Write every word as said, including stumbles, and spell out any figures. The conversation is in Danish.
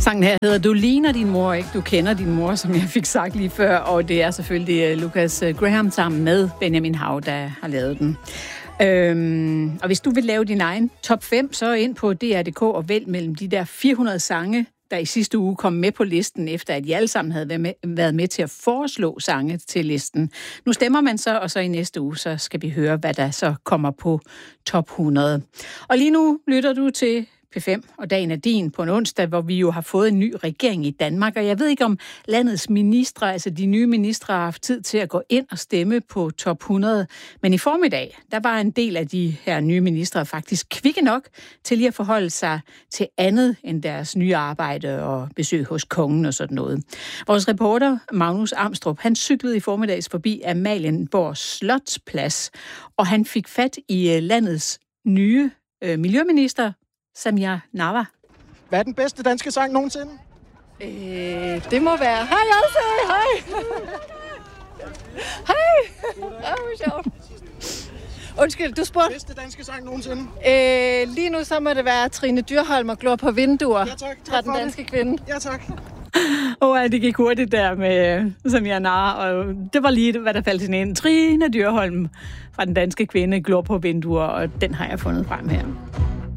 Sangen her hedder Du ligner din mor, ikke? Du kender din mor, som jeg fik sagt lige før. Og det er selvfølgelig Lucas Graham sammen med Benjamin Hav, der har lavet den. Øhm, og hvis du vil lave din egen top fem, så ind på D R punktum D K og vælg mellem de der fire hundrede sange, der i sidste uge kom med på listen, efter at I alle sammen havde været med, været med til at foreslå sange til listen. Nu stemmer man så, og så i næste uge, så skal vi høre, hvad der så kommer på top hundrede. Og lige nu lytter du til P fem, og dagen er din på en onsdag, hvor vi jo har fået en ny regering i Danmark, og jeg ved ikke, om landets ministre, altså de nye ministre, har haft tid til at gå ind og stemme på top hundrede, men i formiddag, der var en del af de her nye ministre faktisk kvikke nok til lige at forholde sig til andet end deres nye arbejde og besøg hos kongen og sådan noget. Vores reporter, Magnus Amstrup, han cyklede i formiddags forbi Amalienborg Slotsplads, og han fik fat i landets nye øh, miljøminister, Samia Nawa. Hvad er den bedste danske sang nogensinde? Øh, det må være... Hej, Elsa! Hej! Hej! Åh, hvor sjovt. Undskyld, du spurgte... Bedste danske sang nogensinde? Øh, lige nu så må det være Trine Dyrholm og Glor på vinduer. Ja, tak. Tak fra den danske det. kvinde. Ja, tak. Åh, oh, det gik hurtigt der med Samia Nawa, og det var lige, hvad der faldt til en. Trine Dyrholm fra den danske kvinde, Glor på vinduer, og den har jeg fundet frem her.